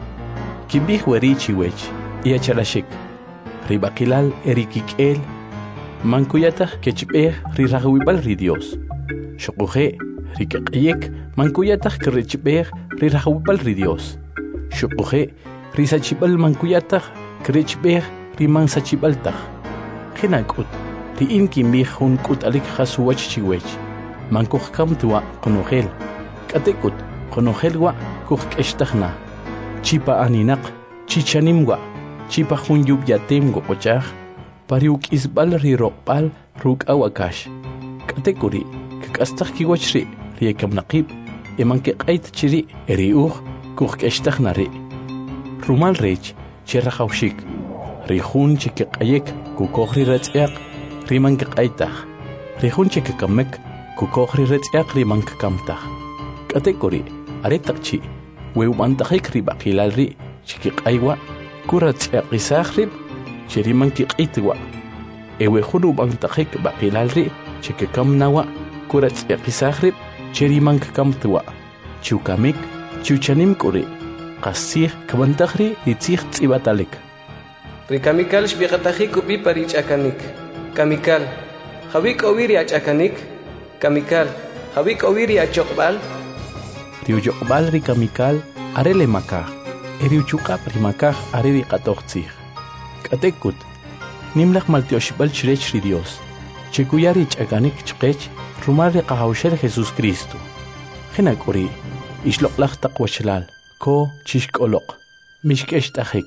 Kibih weri chiwech iachalashik. Ribakilal erikik'el mankuyataq kechib'ej riraqwib'al ri Dios. Shukuje rikaq'iyek mankuyataq kirechib'ej riraqwib'al ri Dios. Shukuje risachib'al mankuyataq kirechib'ej rimansachib'altaq. Qinak'ut ri'in kinb'ij jun k'ut'alik qasuwach chiwech. Mankujkam tuwa qunujel. K'atek'ut qunujel wa kujk'extajna. Chipa aninaq chichanim wa. Chipa jun yubyatem gopochaj, pariuk isbal riroqbal ruk awakash. Katekuri, kakastak kiwachri, riekam naqib, emanke qait chiri, eriuj, kukeshtag nari. Rumal rech, cherrahaushik, rihun chikayek, kukogri retziak, rimanke qaitach, rihun chikakamek, kukogri retziak rimanke kamtach. Katekuri, aretakchi, weumantajik ribakilalri, chikikaiwa, kurat aqisakhrib cheriman kiqitwa ewe khunu bangtakhik baqilalri chikekamnawa kurat aqisakhrib cheriman kamtwa chukamik chuchanim kuri qasih kabantakhri litzig tsibatalik rikamikal shbiqatakhik upi parichakanik kamikal khabik oviri achakanik kamikal khabik oviri achoqbal riujoqbal rikamikal arele makah eriuchuqa primakaj areri qatoqtzij. K'atekut, nimlaq maltioshibal chirech ri Dios. Chikuyari ch'akanik chqech rumal ri qahawshel Jesús Cristo. Qinak'uri, ixloqlaj taqwachlal, ko chixk'oloq, mixk'ext'ajik.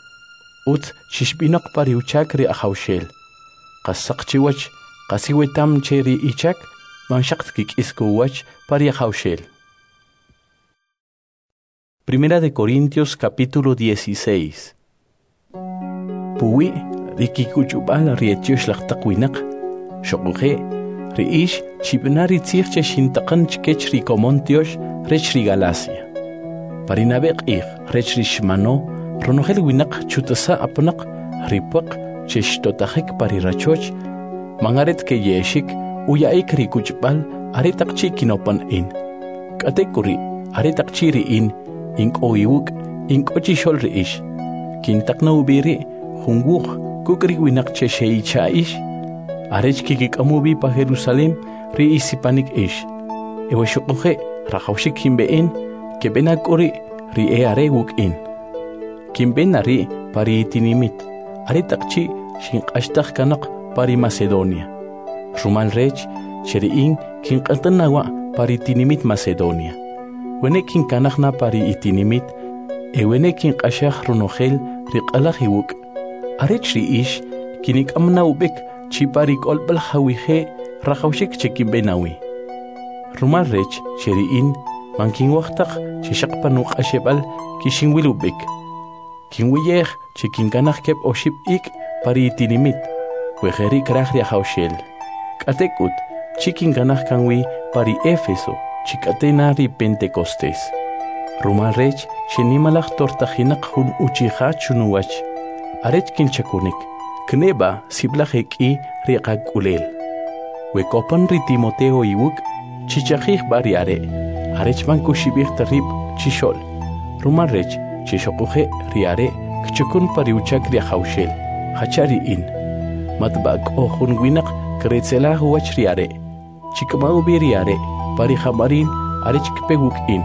Ut chixb'inoq pariuchak ri ahawshel. Qasaq chiwach, qasiwetam che ri ichak, manshaq tkik'iskuwach pari ahawshel. Primera de Corintios capítulo dieciséis. Puwi rikikuchubal rietiosh laqtaqwinak. Shokuje riish chibnari tzirche shintaqan chkech rikomontiosh rech Galacia. Parinabeq ig rech rishmano ronogel winak chutasa apnak ripak cheshtotajek parirachoch mangaret ke yeshik uyaik rikuchbal aretaqchi kinopan in. Katekuri aretaqchi riin Inkoiuk, inkochishol reish. Kintakna ubiri, hunguk, kukri winak cheshei chaish. Arech kikikamubi pa Jerusalem, ri isipanik ish. Ewe shukuje, rahaushik kimbein, kebenak uri, ri eare wuk in. Kimbenari pari itinimit, aretakchi, shinkashtak kanak pari Macedonia. Rumal rech, cheriin, kinkantanawa pari itinimit Macedonia. Wenekin kanakna pari itinimit, e wenekin qashah runogel riqalahiwuk. Arech riish, kinik amna ubek, chiparik olbal hawije, rahaushik chekimbenawi. Rumal rech, cheriin, mankin waktak, chishakpanuk ashebal, kishinwil ubek. Kinwiyeh, chekin kanak kep oship ik, pari itinimit, wejeri krah riahaushel. Katekut, chikin kanak kanwi pari Éfeso. Chikatena ri Pentecostés. Rumal rech, shenimalach tortajinak hun uchiha chunuwach. Arech kinchakunik, kneba siblajek i riqak ulel. Wekopan ri Timoteo iwuk, chichajih bariare. Arech man kushibih tarib chishol. Rumal rech, chishokuje riare, kchukun pariuchak riahaushel. Hachari in. Matbak o hun winak kretzelah wach riare. Chikmau biriare. Pari Hamarin arech kepeguk in,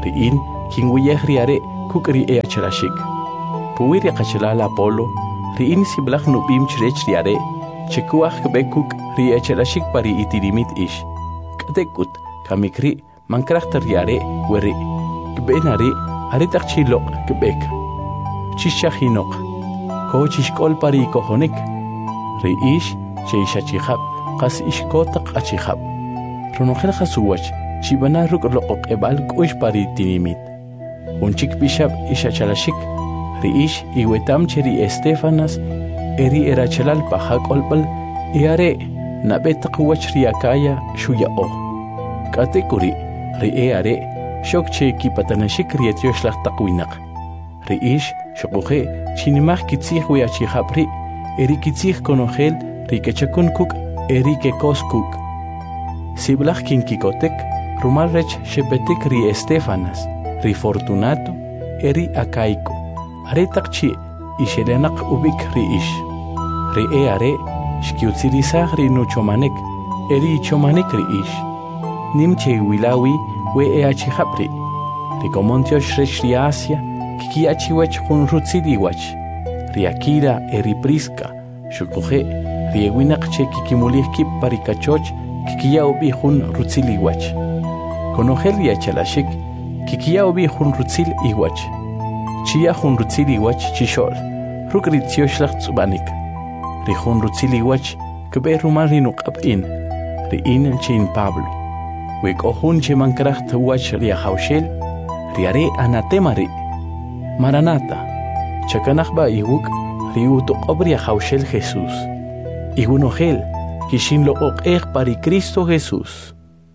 riin kin wiyeh riare kuk ri e achalashik puwi ri qachalala polo riin siblaq nubim chrech riare chekuach kbe kuk ri achalashik pari itirimit ish katekut kamikri mankrachta riare weri kbenari aritak chilok kbek chishachinok ko chishkol pari kohonik ri ish cheishachihab qas ishkotak achihab ronojel khasuwach chibana ruk loqoq ebal kush pari tinimit unchik bishab ishachalashik ri ish iwetam cheri Estefanas eri erachalal pahakolpal iare nabet quwach riakaya shuyao katekuri ri eare shok che kipatanashik rietyoshlag taqwinaq ri ish shoqoje chinimaj kitzij wiachijabri eri kitzij konojel ri kechakun kuk eri kekos kuk siblaj kinkikotek rumal rech shepetik ri Estefanas ri Fortunato eri Acaico aretak chi isherenaq ubik ri ish ri eare shkiutzirisaj ri nuchomanek eri chomanek ri ish nimche wilawi we eachijabri ri komontiosh rech ri Asia kikiachiwech jun rutziliwach ri Akira eri Prisca shukoje ri ewinaq che kikimulij kip parikachoch kikia ubi jun rutzil iwach konojel ri achalashik kikia ubi jun rutzil iwach chia jun rutzil iwach chishol ruk ri tioshlag tzubanik ri jun rutzil iwach kbe rumal ri nuqab'in ri in chin Pablo we kohun che mankrach tuwach ri haushel ri are anatema ri Maranata chakanajba iwuk ri utoqobri haushel Jesús igunojel kishin loqoq ej pari Cristo Jesús.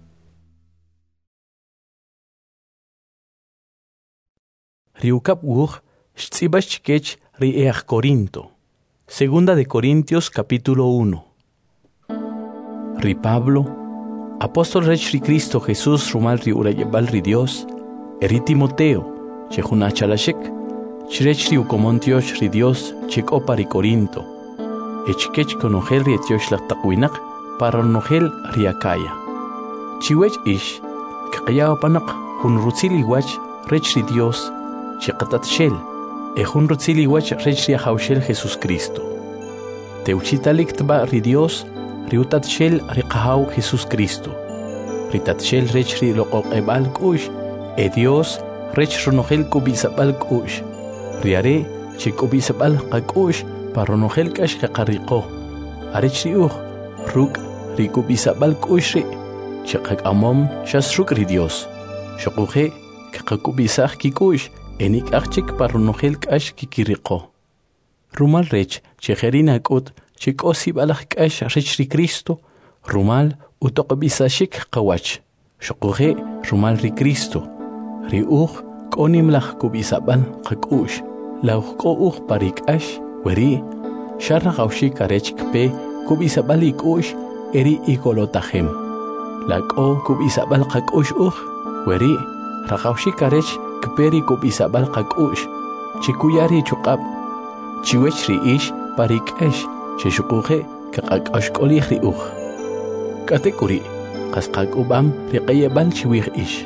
Riukap uj shtzibach chikech ri ej Corinto. Segunda de Corintios capítulo uno. Ri Pablo, apóstol rech ri Cristo Jesús rumal ri urayebal ri Dios, eri Timoteo, chejuna chalashek, chrech ri ukomontiosh ri Dios cheko pari Corinto. Echkech konojel ri etioshlag taqwinaq para nojel ri Acaya. Chiwech ish, kaqyao panaq jun rutzili wach rech ri Dios, chiqatat shel, e jun rutzili wach rech ri haushel Jesus Cristo. Teuchitalik tba ri Dios, ri utat shel ri qahau Jesus Cristo. Ri tat shel rech ri loqoq ebal kush, e Dios rech ronojel kubisabal kush. Ri are chikubisabal qakush, paronojel kash kaqariqo arech ri uj ruk ri kubisabal kushri chiqaq amom shas ruk ri Dios shoquje kaqakubisaj kikush enik achik paronojel kash kikiriqo rumal rech chejerina kut chikosi balaj kash rech ri Cristo rumal utoqbisashik qawach shoquje rumal ri Cristo ri uj konim laj kubisabal qakush laj ko uj parikash weri sharra gaushi karech kpe kubisabal ikush eri ikolotahem lako kubisabal qakush uj weri ragaushi karech kperi kubisabal qakush chikuyari chuqab chiwech ri ish parikesh chishuquje kaqakosh qolih ri uj katekuri qasqakubam ri qayebal chiwij ish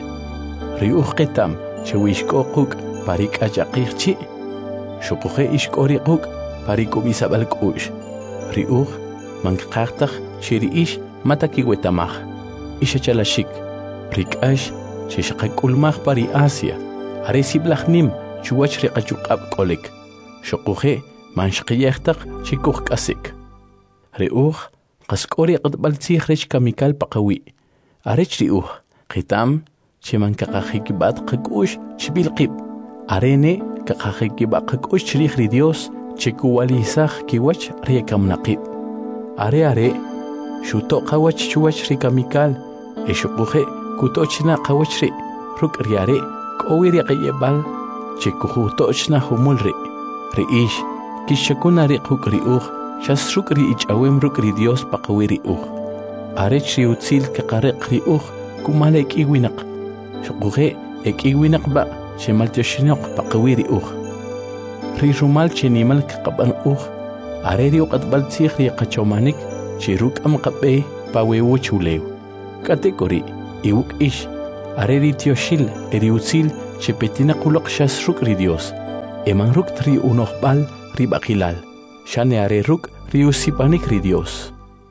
ri uj qitam chiwishko quk parikachaqij chi shuquje ishkori quk pari kubisabal kush ri uj manqaqtaq chiri ish mataki wetamaj ishachalashik ri k'ash chishaqakulmaj pari Asia are siblajnim chuwach ri qachuqab k'olik shuquje manshqiyejtaq chikuj k'asik ri uj qask'ori qatb'al tzij rech kamikal paqawi arech ri uj qitam chimankaqajikib'at qak'ux chbilqib arene kaqajikib'a qak'ux chrij ri Dios chikuwalisaj kiwach riekamnaqib are are shuto qawach chuwach ri kamikal e shuquje kutochna qawach ri ruk ri are k'owi ri qayebal chikujutochna humul ri ri ish kishakuna ri quk ri uj shas ruk ri ich'awem ruk ri Dios paqawi ri uj arech ri utzil kaqareq ri uj kumale k'iwinaq shuquje ek'iwinaq ba shemaltioshinoq paqawi ri uj ri rumal chenimal kaqab'an uj are ri uq'atb'al tzij ri qachomanik chi ruk'am qab'e pawewu chulew katekori iwuk ish are ri tioshil eri utzil che petina kulok shas ruk ri Dios eman ruk tri unohbal ri bakilal shane are ruk ri usipanik ri Dios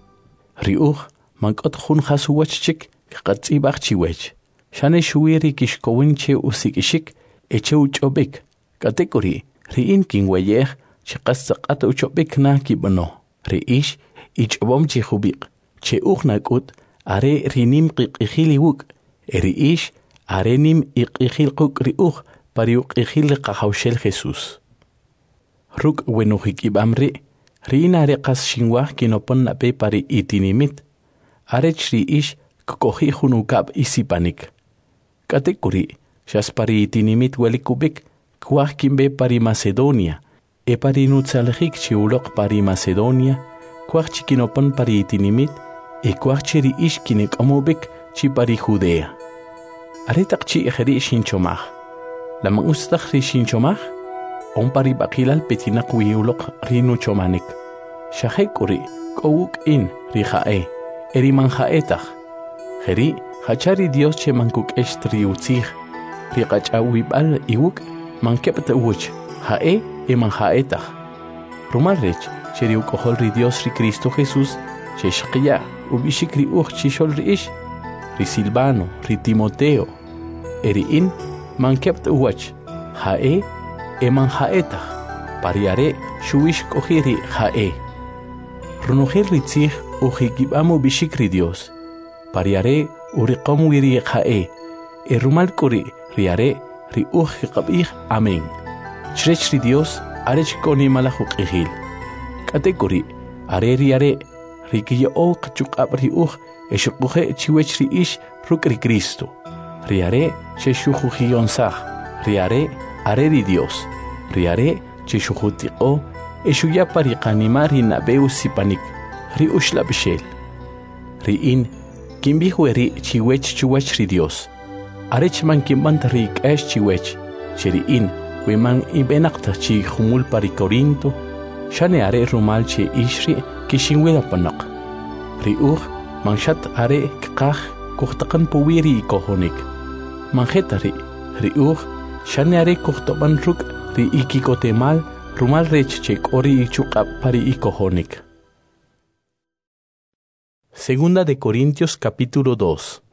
ri uj mankot khun khasuwachchik qatsibach chiwech shane shuiri kishkowinche usikishik eche uchobik katekuri ri in kingweyeh chiqasaqat uchobik na kibno ri ish ichbom chikhubik che ugnakut are rinim qiqiliwuk eri ish arenim iqilquk ri uj pariuq iqil qahawshel Jesus ruk wenuhik ibamri rina re qas shinwah kinopon nape pari itinimit are chri ish kohi hunukab isipanik katekuri shas pari itinimit welikubik kwah kimbe pari Macedonia e pari nutsalhik chiulok pari Macedonia kwah chikinopon pari itinimit e kwah chiri ish kinek amobik chi pari Judea are takchi ejeri shinchomah lamang ustakh ri shinchomah on pari bakilal petinak wiulok rinu chomanik shahekuri kowuk in ri jae eri man jaetach jeri hachari Dios che mankuk estri utzig ri qachawibal iwuk mankepta uch jae e man jaetach rumalrech cheri ukohol ri Dios ri Cristo Jesus che shqiya ubishikri uch chishol ri ish ri Silvano ri Timoteo eri in mankepta uch jae e man jaetach pariare shuish kohiri jae runohel ri tzig ujikibamo bishikri Dios pariare uriqom wiri jae e rumal kuri riare ri uj qabih amen chrech ri Dios arech koni malahuk ihil katekuri are riare ri kiyo qchuk abri uj eshuqe chiwech ri ish ruk ri Cristo riare che shujujion sah riare are ri Dios riare che shujutiqo eshuya pariqanimari nabeu sipanik ri ushla bishel ri in kimbihueri chiwech chuwech ri Dios arech man kimbant ri kesh chiwech chiri in weman ibenaqta chi khumul pari Corinto shane are rumal che ishri kishinwela panak ri uj manshat are qah kuhtaqan powiri kohonik manjetari ri uj shane are kuhtoban ruk ri ikikotemal rumal rech che kori ichuqap pari ikohonik. Segunda de Corintios capítulo dos.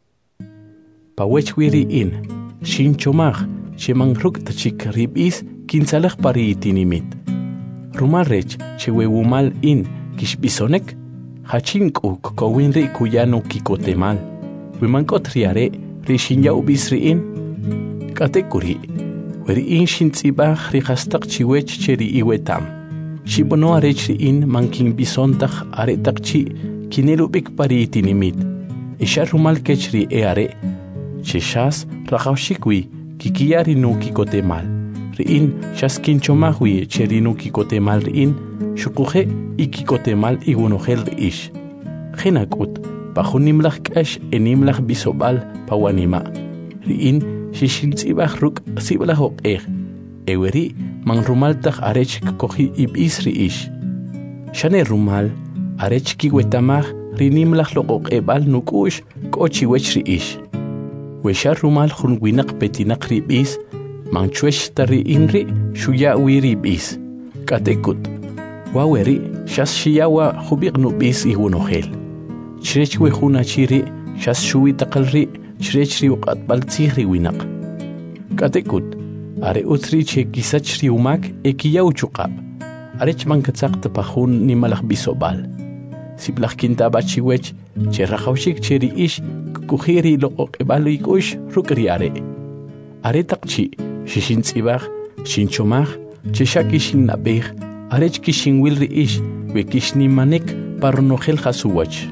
Pawechwiri in shinchomach shemangruk tachik ribis kinsalach pari itinimit. Rumal rech chewewumal in kishbisonek hachinku kowinri kuyano kikotemal. Wimankot riare rishinya ubisri in katekuri weri in shintzibach rihastak chiwech cheri iwetam. Shibono arech in mankin bisontach aretak chi kinelubik pari itinimit. Isha rumal kechri eare cheshas rajawshikwi kikiyari nu kikotemal. Riin shas kinchomahwi cheri nu kikotemal riin shukuhe ikikotemal igunohel riish. Genakut pajunimlach kash enimlach bisobal pawanima. Riin shishintzibach ruk siblahok eh. Eweri man rumaltach arech kohi ibis riish. Shane rumal arech kiwetamach rinimlach lokok ebal nukush kochi wech riish. Wesha rumal junwinak petinak ribis man chwesh tari inri shuya wiribis. Katekut waweri shas shiyawa hubik nubis ihunohel. Chrech wehuna chiri shas shuwi takalri chrech riuqat baltzihri winak. Katekut are utri che kisach riumak ekiyaw chuqab. Arech man katzaq tapahun ni malach bisobal. Siblach kinta bachiwech che rajawshik cheri ish kukhiri loqoq ebalu ikush rukriare. Are takchi shishintzibach shinchomach che shakishin nabeh arech kishin wilri ish we kishni manek parnohel khasuwach.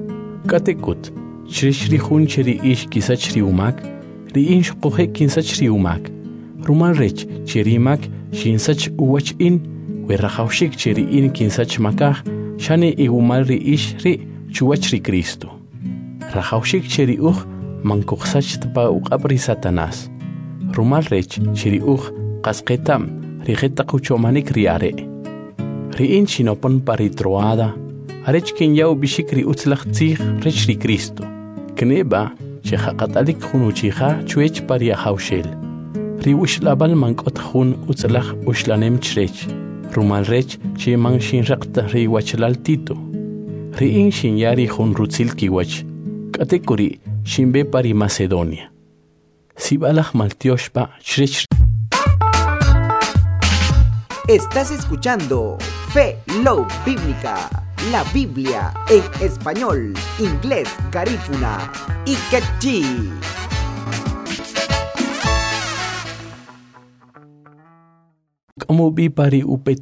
Katekut chreshri hun cheri ish kisach riumak ri insh qohe kinsach riumak. Rumal rech cherimak shinsach uwach in we rajawshik cheri in kinsach makah shane igumal ri ish ri chuwach ri Cristo. Rajawshik cheri uj mankuqsach tpa uqabri Satanas. Rumal rech cheri uj qasqetam rijeta quchomanik riare. Ri in shinopon paritroada arech kin yaw bishikri utzlach tzig rech ri Cristo. Kneba chehaqatalik junuchiha chuech paria haushel. Riwish labal mankot hun utzlach ushlanem chrech. Rumal rech che man shin rakta riwachlal tito. Riin shin yari hun rutzil kiwach. Katekuri shinbe pari Macedonia. Sibalach maltioshpa chrech. Estás escuchando Fe Love Bíblica, la Biblia en español, inglés, garífuna y quechí. Como vi pari upet